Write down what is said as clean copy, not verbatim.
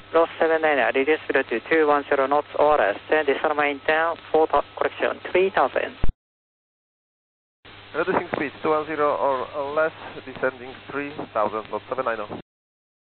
Loss 79, reduce speed to 210 knots or less. Descend maintain, correction, 3000. Reducing speed 210 or less, descending 3000 knots, 790.